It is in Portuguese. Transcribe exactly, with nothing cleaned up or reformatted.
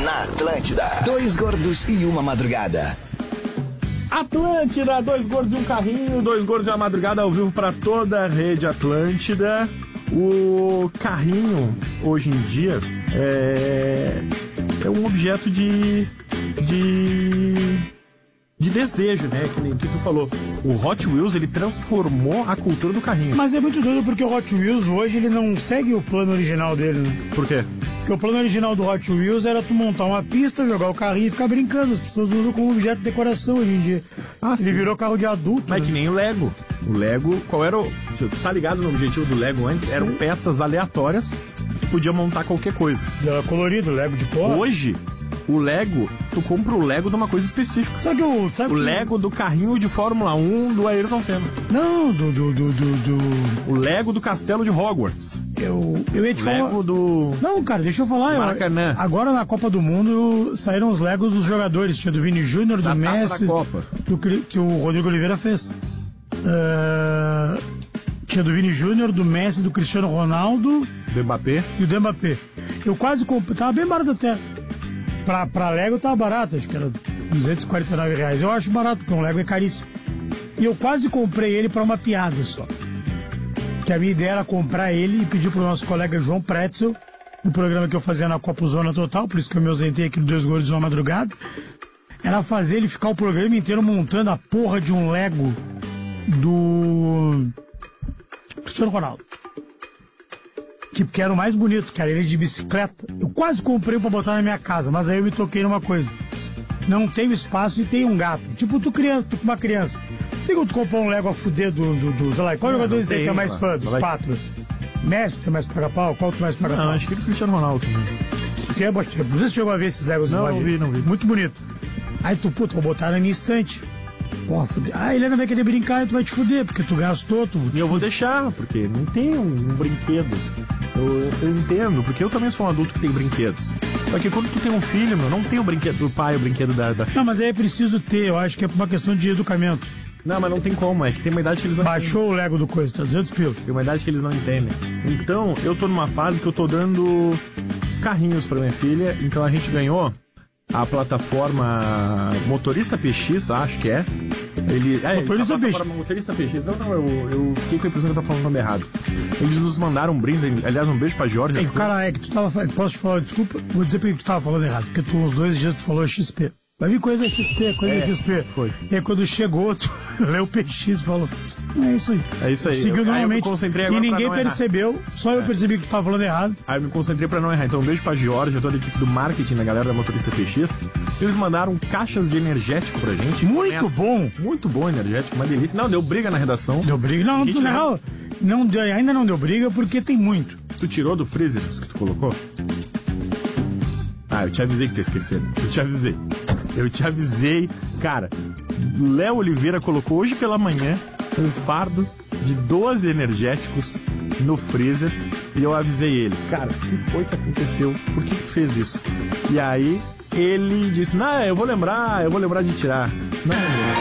Na Atlântida, dois gordos e uma madrugada. Atlântida, dois gordos e um carrinho, dois gordos e uma madrugada ao vivo para toda a rede Atlântida. O carrinho, hoje em dia, é, é um objeto de, de, de desejo, né? Que nem que tu falou. O Hot Wheels, ele transformou a cultura do carrinho. Mas é muito doido porque o Hot Wheels hoje ele não segue o plano original dele, né? Por quê? Porque o plano original do Hot Wheels era tu montar uma pista, jogar o carrinho e ficar brincando. As pessoas usam como objeto de decoração hoje em dia. Ah, ele sim. virou carro de adulto. Mas né? que nem o Lego. O Lego, qual era o... Tu tá ligado no objetivo do Lego antes? Sim. Eram peças aleatórias, podia montar qualquer coisa. Era colorido, Lego de cor. Hoje, o Lego, tu compra o Lego de uma coisa específica. Sabe que o... Sabe O que... Lego do carrinho de Fórmula um do Ayrton Senna. Não, do... do, do, do, do... O Lego do castelo de Hogwarts. Eu, eu ia te O falar... Lego do... Não, cara, deixa eu falar. Maracanã. Eu, agora na Copa do Mundo saíram os Legos dos jogadores. Tinha do Vini Júnior, do Da taça Messi. da Copa. Do, que o Rodrigo Oliveira fez. Uh, tinha do Vini Júnior, do Messi, do Cristiano Ronaldo. Do Mbappé. E o do Mbappé. Eu quase comprei. Tava bem barato até. Pra, pra Lego tava barato, acho que era duzentos e quarenta e nove reais. Eu acho barato, porque um Lego é caríssimo. E eu quase comprei ele pra uma piada só. Que a minha ideia era comprar ele e pedir pro nosso colega João Pretzel, no programa que eu fazia na Copa Zona Total, por isso que eu me ausentei aqui do Dois Gordos e uma Madrugada, era fazer ele ficar o programa inteiro montando a porra de um Lego do Cristiano Ronaldo. Que, que era o mais bonito, que era ele de bicicleta. Eu quase comprei pra botar na minha casa, mas aí eu me toquei numa coisa. Não tenho espaço e tem um gato. Tipo, tu criança, tu com uma criança. Tem como tu comprar um Lego a fuder do, do, do sei lá, qual jogador você que é mais fã dos vai... quatro? Messi, tu é mais paga pau? Qual tu mais paga Não, pau? acho que ele é Cristiano Ronaldo também. Que é, não sei se você chegou a ver esses Legos. Não, não vi, não vi. Muito bonito. Aí tu, puta, vou botar na minha estante. Porra, fuder. Ah, ele não vai querer brincar e tu vai te fuder, porque tu gastou, tu... E eu vou deixar, porque não tem um, um brinquedo. Eu, eu entendo, porque eu também sou um adulto que tem brinquedos. Só que quando tu tem um filho, meu, não tem o brinquedo do pai, o brinquedo da, da filha. Não, mas aí é preciso ter, eu acho que é por uma questão de educamento. Não, mas não tem como, é que tem uma idade que eles não Baixou o Lego do coisa, tá duzentos pila. Tem uma idade que eles não entendem. Então, eu tô numa fase que eu tô dando carrinhos pra minha filha, então a gente ganhou a plataforma Motorista P X, acho que é. Ele, é, Motorista P X. Motorista P X. Não, não, eu, eu fiquei com a impressão que eu tô falando o nome errado. Eles nos mandaram um brinde, aliás, um beijo pra Jorge. É, cara, é que tu tava. Posso te falar, desculpa, vou dizer porque tu tava falando errado, porque tu uns dois dias tu falou X P. Vai vir coisa X P, coisa é, X P. Foi. E aí quando chegou, tu leu o P X e falou, é isso aí. É isso aí. Seguiu eu, normalmente. Aí eu me concentrei agora e ninguém pra não percebeu, errar. só eu é. percebi que tu tava falando errado. Aí eu me concentrei pra não errar. Então um beijo pra Jorge, toda a equipe do marketing da galera da Motorista P X. Eles mandaram caixas de energético pra gente. Muito Começa. bom. Muito bom energético, uma delícia. Não, deu briga na redação. Deu briga? Não, Gente, na real, não deu, ainda não deu briga porque tem muito. Tu tirou do freezer os que tu colocou? Ah, eu te avisei que tu ia esquecer. Eu te avisei. Eu te avisei. Cara, Léo Oliveira colocou hoje pela manhã um fardo de doze energéticos no freezer e eu avisei ele. Cara, o que foi que aconteceu? Por que que tu fez isso? E aí ele disse, não, eu vou lembrar, eu vou lembrar de tirar. Não, não.